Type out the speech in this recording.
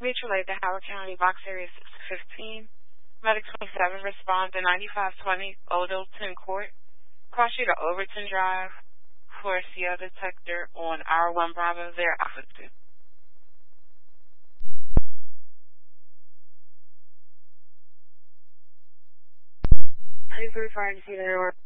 Mutual aid to Howard County, Box Area 615. Medic 27, respond to 9520 Oldleton Court. Cross you to Overton Drive for a CO detector on R1 Bravo 0 Alpha 2. Please refer to see the